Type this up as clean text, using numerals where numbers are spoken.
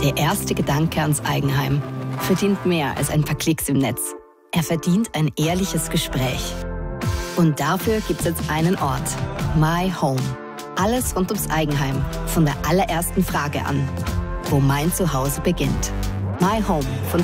Der erste Gedanke ans Eigenheim verdient mehr als ein paar Klicks im Netz. Er verdient ein ehrliches Gespräch. Und dafür gibt es jetzt einen Ort. My Home. Alles rund ums Eigenheim, von der allerersten Frage an, wo mein Zuhause beginnt. My Home von